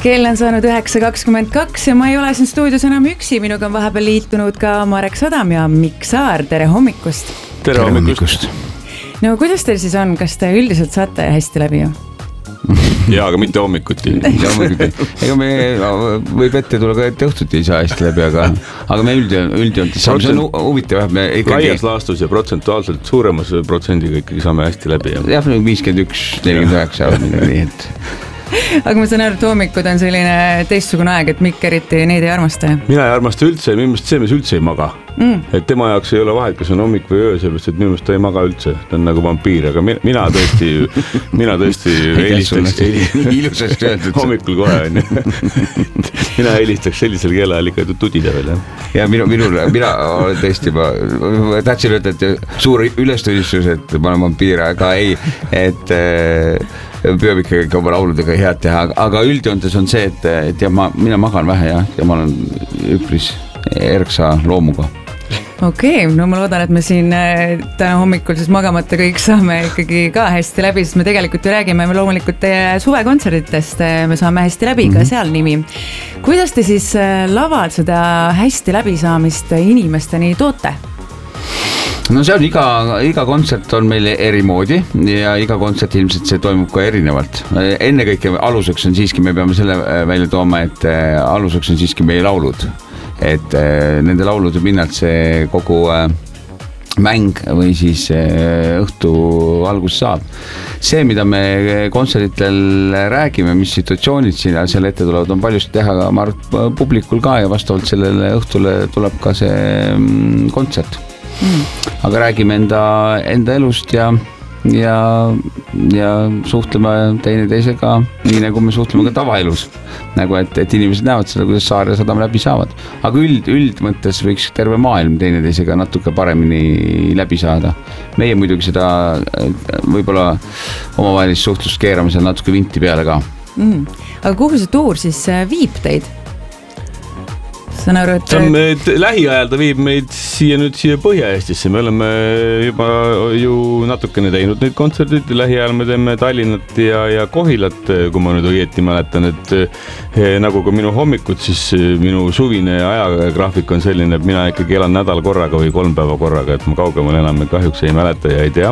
Kell on saanud 9.22 ja ma ei ole siin stuudios enam üksi, minuga on vahepeal liitunud ka Marek Sadam ja Mikk Saar, tere hommikust! Tere hommikust! No kuidas teil siis on, kas te üldiselt saate hästi läbi ju? Jaa, aga mitte hommikuti. Ega me võib ette tulla ka, et õhtuti ei saa hästi läbi, aga me üldiselt saame, see on huvitav. Laias laastus ja protsentuaalselt suuremas protsendiga ikkagi saame hästi läbi. Jah, 51-49, nii et... Aga ma saan aru, et hommikud on selline teistsugune aeg, et Mikk eriti neid ei armasta. Mina ei armasta üldse, minu meelest see mees üldse ei maga. Et tema jaoks ei ole vahet, kas on hommik või öö, sellepärast, et minu meelest ta ei maga üldse. Ta on nagu vampiir, aga mina tõesti helistaks hommikul kohe. Mina helistaks sellisel keelajal ikka tudida veel. Ja mina olen tõesti, ma tahtsin öelda, et suur ülestunnistus, et ma olen vampiir, aga ei, et püüab ikkagi oma lauludega head teha, aga üldjoontes on see, et mina magan vähe ja ma olen üpris erksa loomuga. Okei, no ma loodan, et me siin täna hommikul siis magamata kõik saame ikkagi ka hästi läbi, sest me tegelikult ju räägime loomulikult teie suvekontserditest, me saame hästi läbi ka seal nimi. Kuidas te siis laval seda hästi läbisaamist inimesteni toote? No see on iga kontsert on meil eri moodi ja iga kontsert ilmselt see toimub ka erinevalt. Enne kõike aluseks on siiski, me peame selle välja tooma, et aluseks on siiski meie laulud. Et nende laulude pinnalt see kogu mäng või siis õhtu algus saab. See, mida me kontserditel räägime, mis situatsioonid siin seal ette tulevad, on paljust teha ka publikul ka ja vastavalt sellele õhtule tuleb ka see kontsert. Aga räägime enda elust ja suhtleme teine teisega nii nagu me suhtleme ka tavaelus, nagu et inimesed näevad seda, kuidas Saar ja Sadam läbi saavad, aga üldmõttes võiks terve maailm teine teisega natuke paremini läbi saada. Meie muidugi seda võib-olla omavahelist suhtlust keerame seal natuke vinti peale ka. Aga kuhu see tuur siis viib teid? Aru, lähiajal ta viib meid siia Põhja-Eestisse, me oleme juba ju natukene teinud neid kontserdid, lähiajal me teeme Tallinnat ja Kohilat, kui ma nüüd õieti mäletan, et nagu ka minu hommikud, siis minu suvine ajagraafik on selline, et mina ikkagi elan nädal korraga või 3 päeva korraga, et ma kaugemal enam kahjuks ei mäleta ja ei tea,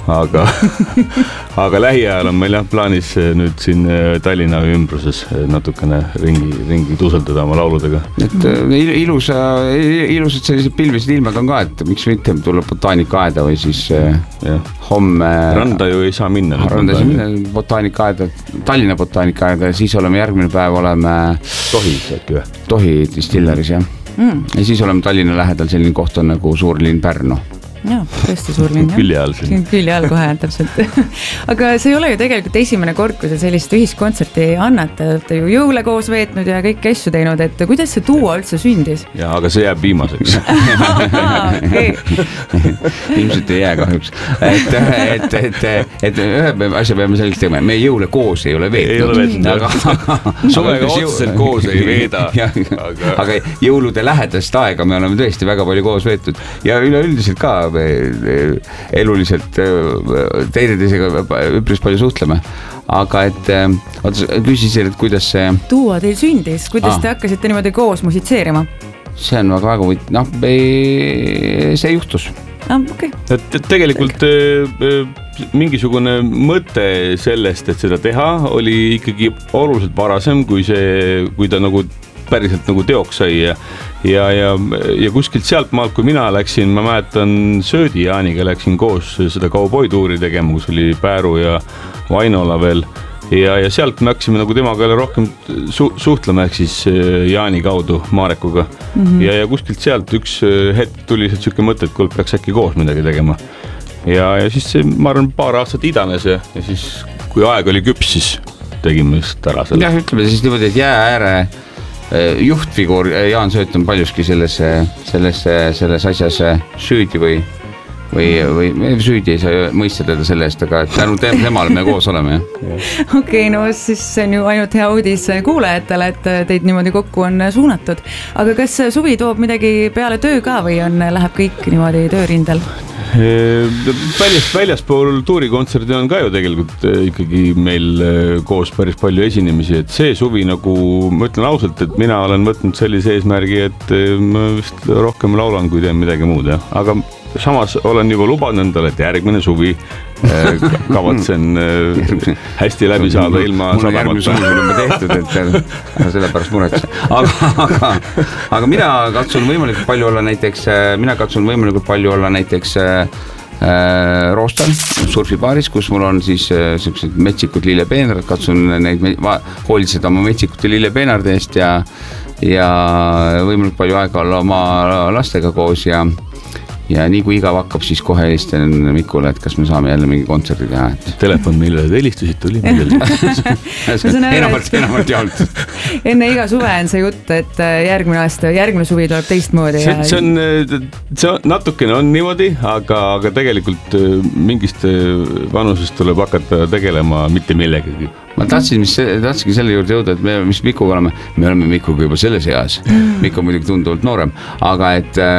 aga lähiajal on meil plaanis nüüd siin Tallinna ümbruses natukene ringi tuuseldada oma lauludega. Et ilusad sellised pilvised ilmega on ka, et miks mitte tulla botaanikaaeda või siis homme... Randa ju ei saa minna. Randa ei saa minna, botaanikaaeda, Tallinna botaanikaaeda ja siis järgmine päev oleme... Tohi distilleris, jah. Ja siis oleme Tallinna lähedal selline koht on nagu Suurlinn Pärnu. Jaa, tõesti suur linn. Külje all siin. Külje all kohe, täpselt. Aga see ei ole ju tegelikult esimene kord, kui te sellist ühiskontserti annate, olete ju jõule koos veetnud ja kõik asju teinud, et kuidas see duo üldse sündis? Jaa, aga see jääb viimaseks. Ilmselt ei jää kahjuks. Et ühe asja peame selleks tegema, me jõule koos ei ole veetnud. Suvega otseselt koos ei veeda. Aga jõulude lähedast aega me oleme tõesti väga palju koos veetud ja üleüldiselt ka eluliselt teineteisega üpris palju suhtleme. Aga küsisin, et kuidas see... Duo teil sündis, kuidas te hakkasite niimoodi koos musitseerima? See on väga see juhtus. Okay. Et tegelikult mingisugune mõte sellest, et seda teha, oli ikkagi oluliselt varasem, kui ta nagu päriselt nagu teoks sai ja kuskilt sealt maalt, kui mina läksin, ma mäletan Söödi Jaaniga läksin koos seda kauboituuri tegema, kus oli Pääru ja Vainola veel ja sealt me hakkasime nagu temaga rohkem suhtlema, ehk siis Jaani kaudu Marekuga ja kuskilt sealt üks hetk tuli selline mõte, et peaks äkki koos midagi tegema ja siis ma arvan paar aastat idanes ja siis kui aeg oli küps, siis tegime just ära selle. Jah, ütleme siis niimoodi, et jää ääre juhtfiguur Jaan Sööt on paljuski selles asjas süüdi või süüdi ei saa mõista teda selle eest, aga tänu temale me koos oleme. Okei, no siis see on ju ainult hea uudis kuulajatele, et teid niimoodi kokku on suunatud. Aga kas suvi toob midagi peale töö ka või läheb kõik niimoodi töörindel? väljaspool tuurikontserdi on ka ju tegelikult ikkagi meil koos päris palju esinemisi, et see suvi nagu ma ütlen ausalt, et mina olen võtnud sellise eesmärgi, et ma vist rohkem laulan, kui teen midagi muud, jah. Aga samas olen juba lubanud endale, et järgmine suvi kavatsen hästi läbi saada ilma mul on järgmine suvi juba tehtud, et sellepärast muretse. Aga mina katsun võimalikult palju olla näiteks Roostal surfibaaris, kus mul on siis sellised metsikud lillepeenrad, katsun neid hoolitseda oma metsikute lillepeenarde eest ja võimalikult palju aega olla oma lastega koos ja nii kui igav hakkab, siis kohe helistan Mikule, et kas me saame jälle mingi kontserdi teha. Telefon, millele te helistusid, tuli enamalt ei olnud. Enne iga suve on see jutt, et järgmine suvi tuleb teistmoodi. See on natukene on niimoodi, aga tegelikult mingist vanusest tuleb hakata tegelema mitte millegagi. Ma tahtsingi selle juurde jõuda, et me mis Mikuga oleme Mikuga juba selles eas. Miku muidugi tunduvalt noorem, aga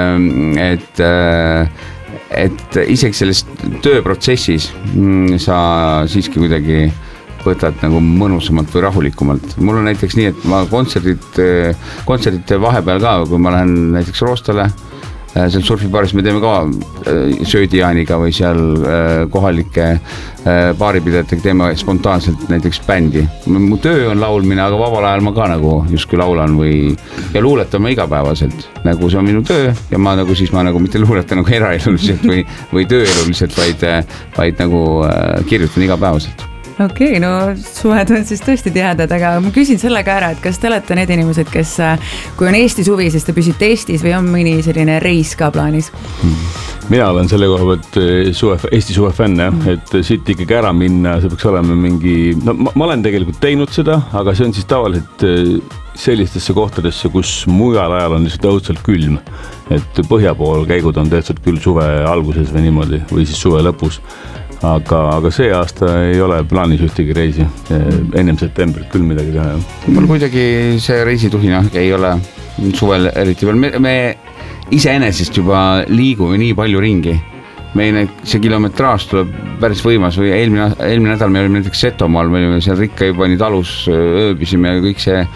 et isegi selles tööprotsessis sa siiski kuidagi võtad nagu mõnusamalt või rahulikumalt. Mul on näiteks nii, et ma kontserdite vahepeal ka, kui ma lähen näiteks Roostale, seal surfibaaris me teeme ka Söödi Jaaniga või seal kohalike baaripidajatega teeme spontaanselt näiteks bändi. Mu töö on laulmine, aga vabal ajal ma ka nagu justkui laulan ja luuletan ma igapäevaselt. Nagu see on minu töö ja ma mitte luuletan nagu eraeluliselt või tööeluliselt, vaid nagu kirjutan igapäevaselt. Okei, no suved on siis tõesti tihedad, aga ma küsin selle ka ära, et kas te olete need inimesed, kes kui on Eesti suvi, siis te püsite Eestis või on mõni selline reis ka plaanis? Mina olen selle koha pealt Eesti suve fänn, et siit ikkagi ära minna, see peaks olema mingi, no ma olen tegelikult teinud seda, aga see on siis tavaliselt sellistesse kohtadesse, kus mujal ajal on lihtsalt õudselt külm, et põhja pool käigud on tehtud küll suve alguses või niimoodi, või siis suve lõpus. Aga see aasta ei ole plaanis ühtegi reisi, ennem septembrit küll midagi teha. Mul kuidagi see reisituhina ei ole suvel eriti veel. Me iseenesest juba liigume nii palju ringi. See kilometraaž tuleb päris võimas või eelmine nädal me olime näiteks Setomaal, me olime seal Rikkaibani talus, ööbisime ja kõik see,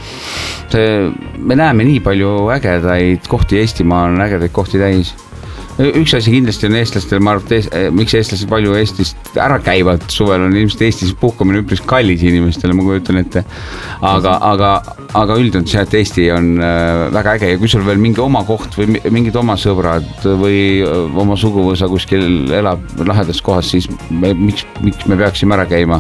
me näeme nii palju ägedaid kohti, Eestimaa on ägedaid kohti täis. Üks asi kindlasti on eestlastel, ma arvan, miks eestlased palju Eestist ära käivad suvel on ilmselt Eestis puhkamine üpris kallis inimestele, ma kujutan ette. Aga üldant see, et Eesti on väga äge ja kui sul veel mingi oma koht või mingid oma sõbrad või oma suguvõsa kuskil elab lahedas kohas, siis miks me peaksime ära käima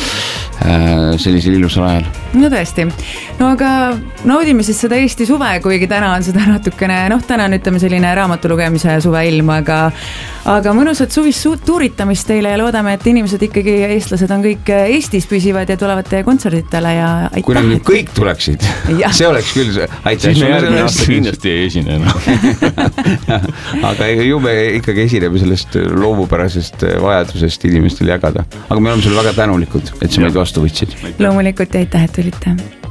sellisel ilusal ajal. No tõesti. No aga naudime siis seda Eesti suve, kuigi täna on seda natukene, täna on ütleme selline raamatu lugemise suve ilm, aga mõnusat suvist tuuritamist teile ja loodame, et inimesed ikkagi, eestlased on kõik Eestis püsivad ja tulevad teie kontserditele ja aitäh. Kui nad nüüd kõik tuleksid, see oleks küll aitäh. Siis me järgmine aasta kindlasti ei esine. Aga ju me ikkagi esineme sellest loomupärasest vajadusest inimestel jagada. Aga me oleme sulle väga tänulikud, et sa meid vastu võtsid. Loomulikult ja aitäh, et tulite.